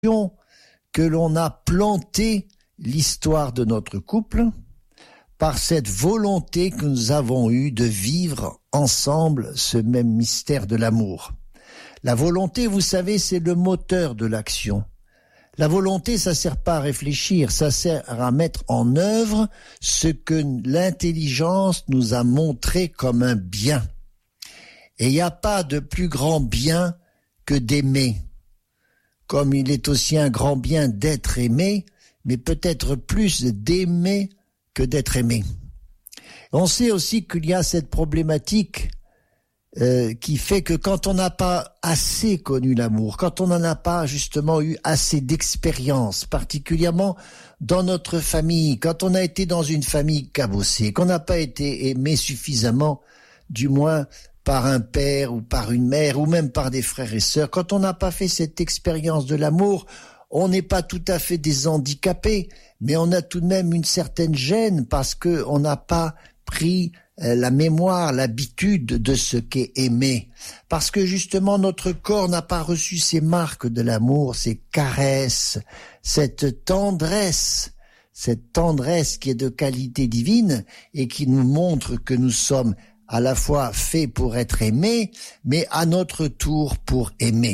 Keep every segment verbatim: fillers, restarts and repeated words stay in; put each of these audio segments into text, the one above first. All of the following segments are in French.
que l'on a planté l'histoire de notre couple par cette volonté que nous avons eue de vivre ensemble ce même mystère de l'amour. La volonté, vous savez, c'est le moteur de l'action. La volonté, ça sert pas à réfléchir, ça sert à mettre en œuvre ce que l'intelligence nous a montré comme un bien. Et il n'y a pas de plus grand bien que d'aimer. Comme il est aussi un grand bien d'être aimé, mais peut-être plus d'aimer que d'être aimé. On sait aussi qu'il y a cette problématique euh, qui fait que quand on n'a pas assez connu l'amour, quand on n'en a pas justement eu assez d'expérience, particulièrement dans notre famille, quand on a été dans une famille cabossée, qu'on n'a pas été aimé suffisamment, du moins par un père ou par une mère ou même par des frères et sœurs, quand on n'a pas fait cette expérience de l'amour, on n'est pas tout à fait des handicapés, mais on a tout de même une certaine gêne parce que on n'a pas pris la mémoire, l'habitude de ce qu'est aimer. Parce que justement notre corps n'a pas reçu ces marques de l'amour, ces caresses, cette tendresse, cette tendresse qui est de qualité divine et qui nous montre que nous sommes à la fois faits pour être aimés, mais à notre tour pour aimer.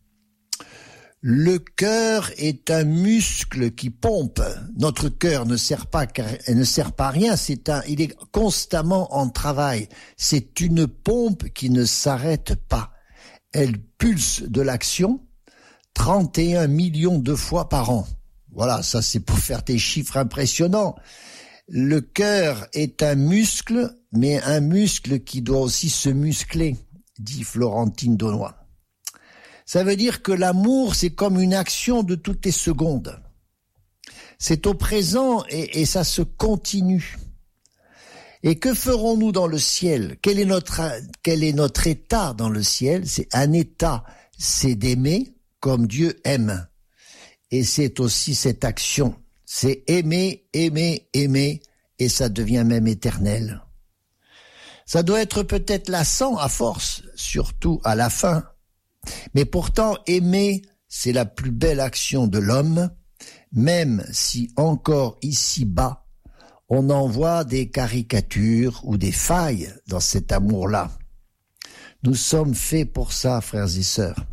Le cœur est un muscle qui pompe. Notre cœur ne sert pas, ne sert pas à rien. C'est un, il est constamment en travail. C'est une pompe qui ne s'arrête pas. Elle pulse de l'action trente et un millions de fois par an. Voilà, ça c'est pour faire des chiffres impressionnants. Le cœur est un muscle, mais un muscle qui doit aussi se muscler, dit Florentine Daunois. Ça veut dire que l'amour, c'est comme une action de toutes les secondes. C'est au présent et, et ça se continue. Et que ferons-nous dans le ciel ? Quel est notre, quel est notre état dans le ciel ? C'est un état, c'est d'aimer comme Dieu aime. Et c'est aussi cette action. C'est aimer, aimer, aimer, et ça devient même éternel. Ça doit être peut-être lassant à force, surtout à la fin. Mais pourtant, aimer, c'est la plus belle action de l'homme, même si encore ici-bas, on en voit des caricatures ou des failles dans cet amour-là. Nous sommes faits pour ça, frères et sœurs.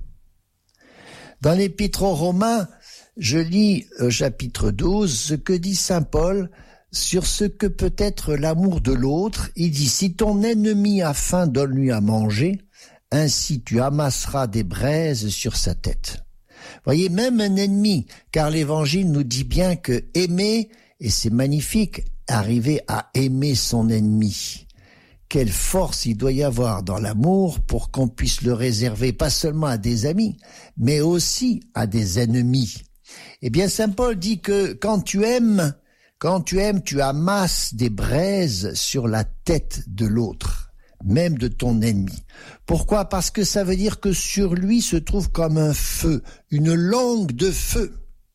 Dans l'Épître aux Romains, je lis au chapitre douze ce que dit saint Paul sur ce que peut être l'amour de l'autre. Il dit « Si ton ennemi a faim, donne-lui à manger. Ainsi tu amasseras des braises sur sa tête. » Voyez, même un ennemi, car l'Évangile nous dit bien que aimer, et c'est magnifique, arriver à aimer son ennemi. Quelle force il doit y avoir dans l'amour pour qu'on puisse le réserver pas seulement à des amis, mais aussi à des ennemis. Eh bien, saint Paul dit que quand tu aimes, quand tu aimes, tu amasses des braises sur la tête de l'autre, même de ton ennemi. Pourquoi ? Parce que ça veut dire que sur lui se trouve comme un feu, une langue de feu.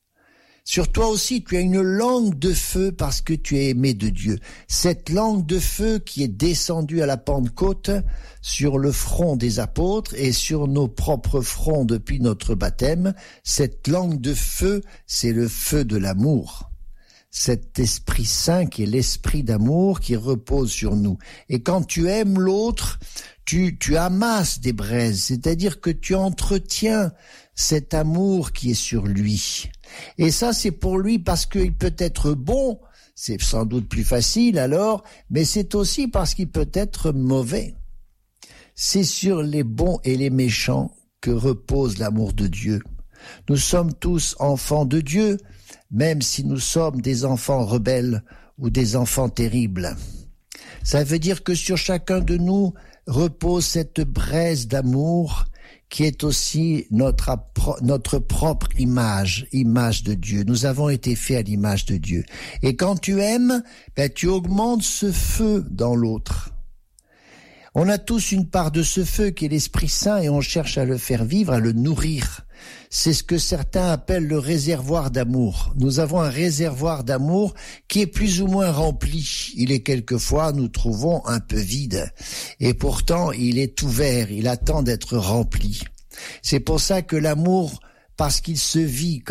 Sur toi aussi, tu as une langue de feu parce que tu es aimé de Dieu. Cette langue de feu qui est descendue à la Pentecôte sur le front des apôtres et sur nos propres fronts depuis notre baptême, cette langue de feu, c'est le feu de l'amour. Cet Esprit Saint qui est l'esprit d'amour qui repose sur nous. Et quand tu aimes l'autre, tu, tu amasses des braises, c'est-à-dire que tu entretiens cet amour qui est sur lui. Et ça, c'est pour lui parce qu'il peut être bon, c'est sans doute plus facile alors, mais c'est aussi parce qu'il peut être mauvais. C'est sur les bons et les méchants que repose l'amour de Dieu. Nous sommes tous enfants de Dieu, même si nous sommes des enfants rebelles ou des enfants terribles. Ça veut dire que sur chacun de nous repose cette braise d'amour qui est aussi notre, notre propre image, image de Dieu. Nous avons été faits à l'image de Dieu. Et quand tu aimes, ben, tu augmentes ce feu dans l'autre. On a tous une part de ce feu qui est l'Esprit Saint et on cherche à le faire vivre, à le nourrir. C'est ce que certains appellent le réservoir d'amour. Nous avons un réservoir d'amour qui est plus ou moins rempli. Il est quelquefois, nous trouvons, un peu vide. Et pourtant, il est ouvert, il attend d'être rempli. C'est pour ça que l'amour parce qu'il se vit